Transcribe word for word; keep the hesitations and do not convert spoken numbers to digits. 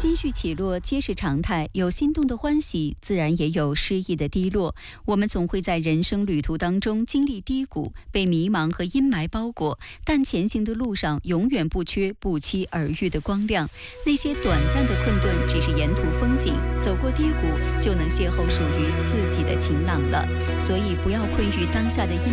心绪起落皆是常态，有心动的欢喜，自然也有失意的低落。我们总会在人生旅途当中经历低谷，被迷茫和阴霾包裹，但前行的路上永远不缺不期而遇的光亮。那些短暂的困顿只是沿途风景，走过低谷就能邂逅属于自己的晴朗了。所以不要困于当下的阴